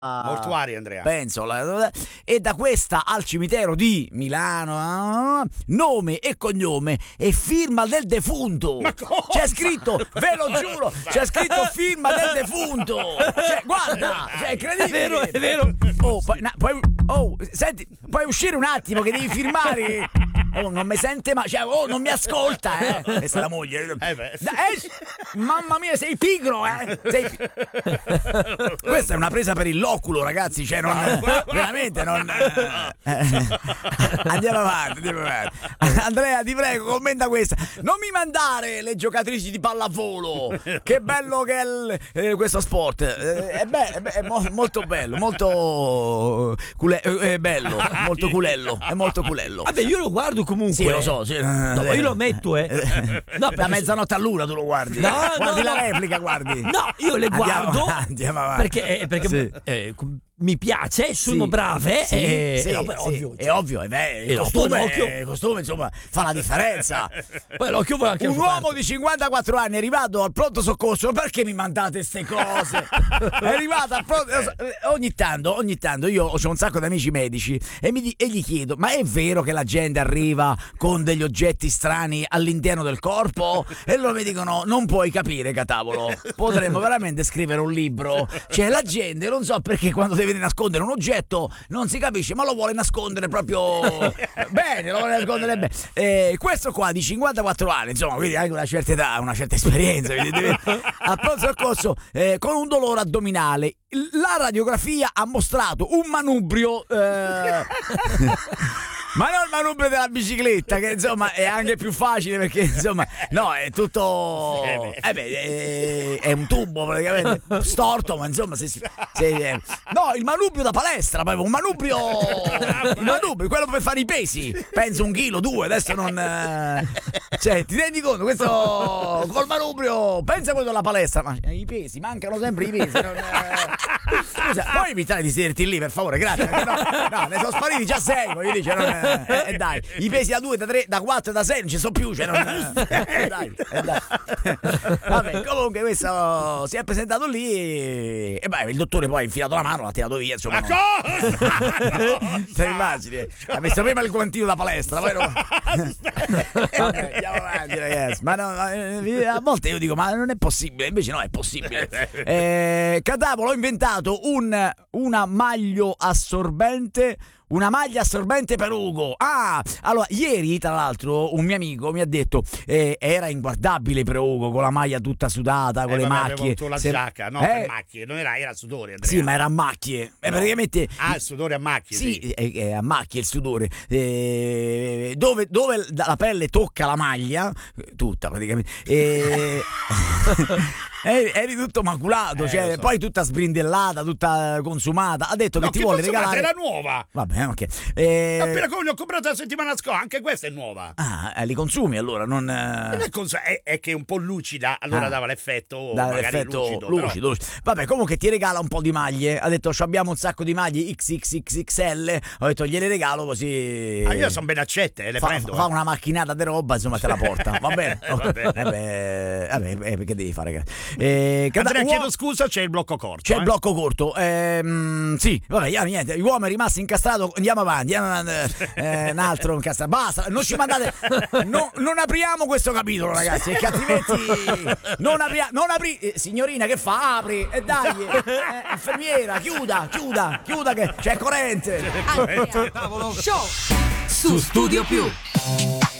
Mortuari, Andrea. Penso. E da questa al cimitero di Milano, nome e cognome e firma del defunto. Ma cosa? C'è scritto, ve lo giuro, c'è scritto firma del defunto. Cioè, guarda, cioè, è incredibile. È vero. Senti, puoi uscire un attimo che devi firmare. Oh, non mi sente ma non mi ascolta, Questa è la moglie. Mamma mia, sei pigro, Questa è una presa per il loculo, ragazzi, cioè non veramente non andiamo avanti. Andrea, ti prego, commenta questa. Non mi mandare le giocatrici di pallavolo. Che bello che è questo sport. È molto bello, molto bello, molto culello, è molto culello. Vabbè, io lo guardo comunque. Sì, lo so. Sì. No, io lo metto, No, da mezzanotte all'una tu lo guardi. Guardi la replica, guardi. No, io le guardo. Andiamo avanti. Perché sì. Mi piace, sono brave. Ovvio. È ovvio, il costume, insomma, fa la differenza. Poi l'occhio vuole anche un uomo di 54 anni è arrivato al pronto soccorso. Perché mi mandate ste cose? È arrivato al pronto. Ogni tanto io ho un sacco di amici medici e gli chiedo: ma è vero che la gente arriva con degli oggetti strani all'interno del corpo? E loro mi dicono: non puoi capire, catavolo, potremmo veramente scrivere un libro. Cioè, la gente non so perché quando deve nascondere un oggetto non si capisce, ma lo vuole nascondere proprio bene, lo vuole nascondere bene. Questo qua di 54 anni, insomma, quindi anche una certa età, una certa esperienza, al pronto soccorso con un dolore addominale. La radiografia ha mostrato un manubrio ma non il manubrio della bicicletta, che insomma è anche più facile perché insomma no, è tutto è un tubo praticamente storto, ma insomma no, il manubrio da palestra, proprio un manubrio, il manubrio, quello per fare i pesi, penso 1 chilo, 2, adesso non cioè, ti rendi conto, questo col manubrio, pensa quello della palestra, ma i pesi, mancano sempre i pesi, scusa, puoi evitare di sederti lì per favore, grazie, no, ne sono spariti già 6, voglio dire, dai, i pesi da 2, da 3, da 4, da 6 non ci sono più, cioè dai. Vabbè, comunque questo si è presentato lì e il dottore poi ha infilato la mano, l'ha tirato via, insomma. Ma cosa? Te l'immagini? Ha messo prima il guantino da palestra, poi andiamo avanti, ragazzi. Ma no, a volte io dico, ma non è possibile, invece no, è possibile. Catavolo, ho inventato una maglia assorbente. Una maglia assorbente per Ugo. Allora, ieri, tra l'altro, un mio amico mi ha detto era inguardabile per Ugo, con la maglia tutta sudata, con le macchie. La giacca, no, per macchie. Non era sudore, Andrea. Sì, ma era a macchie. No. Praticamente. Il sudore a macchie. Sì, è a macchie il sudore. Dove la pelle tocca la maglia, tutta praticamente. Eri tutto maculato, cioè, poi tutta sbrindellata, tutta consumata. Ha detto che ti vuole regalare. Era nuova. Vabbè, ok. Appena come l'ho comprata la settimana scorsa, anche questa è nuova. Li consumi allora, non. È che è un po' lucida, allora dava l'effetto. Lucido. Vabbè, comunque ti regala un po' di maglie. Ha detto: abbiamo un sacco di maglie XXXL. Ho detto: gliele regalo così. Io sono ben accette, le prendo. Fa una macchinata di roba, insomma, te la porta. Va bene? Che devi fare, ragazzi? Andrea, chiedo scusa, c'è il blocco corto. C'è il blocco corto. Sì, vabbè, niente. L'uomo è rimasto incastrato. Andiamo avanti. Un altro incastrato. Basta, non ci mandate. Non apriamo questo capitolo, ragazzi, perché altrimenti non apri. Signorina, che fa? Apri e dai. Infermiera, chiuda che c'è corrente. Show su Studio Più.